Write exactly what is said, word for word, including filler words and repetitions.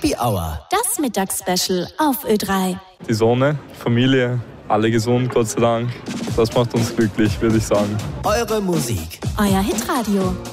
Happy Hour. Das Mittagsspecial auf Ö drei. Die Sonne, Familie, alle gesund, Gott sei Dank. Das macht uns glücklich, würde ich sagen. Eure Musik. Euer Hitradio.